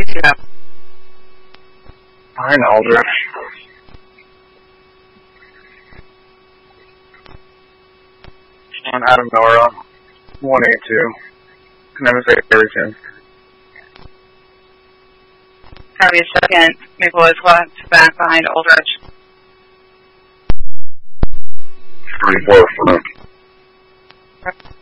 you have? Behind Aldrich. On Adam Nora, 182. Can never say everything. Copy, second. Maple is left, back behind Aldrich. 34 front.